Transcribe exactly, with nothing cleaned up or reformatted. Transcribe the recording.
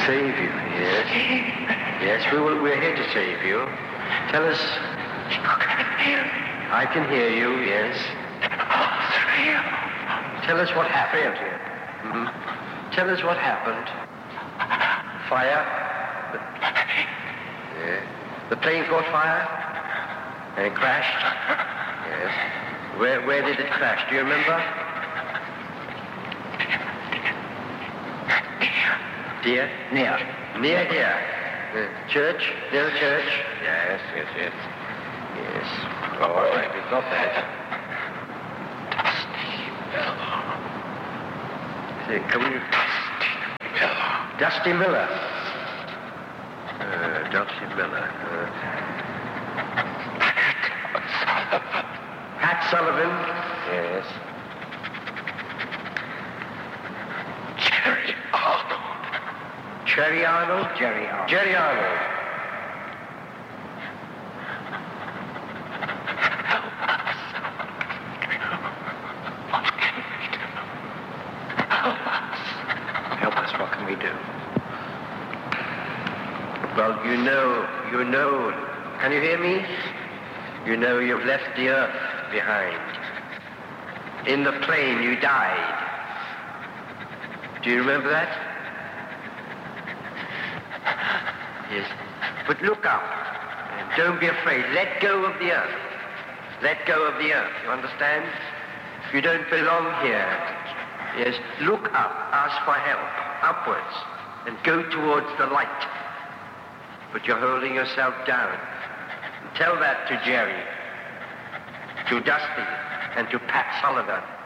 Save you, yes. Yes, we will, we're here to save you. Tell us... You can hear me. I can hear you, yes. All three of them. Tell us what happened here. Mm-hmm. Tell us what happened. Fire? The, yeah. The plane caught fire? And it crashed? Yes. Where, where did it crash? Do you remember? Dear? Near. Near here. The church? Near the church? Yes, yes, yes. Yes. Oh, all right, we've got that. Dusty Miller. Can we... Dusty Miller. Dusty Miller. Uh, Dusty Miller. Uh, Pat Sullivan. Yes. Jerry Arnold. Cherry Arnold? Jerry Arnold. Jerry Arnold. Help us. What can we do? Help us. Help us, what can we do? Well, you know, you know, can you hear me? You know you've left the earth behind. In the plane you died. Do you remember that? Yes. But look up. Don't be afraid. Let go of the earth. Let go of the earth, you understand? You don't belong here. Yes, look up, ask for help, upwards, and go towards the light. But you're holding yourself down. Tell that to Jerry, to Dusty, and to Pat Sullivan.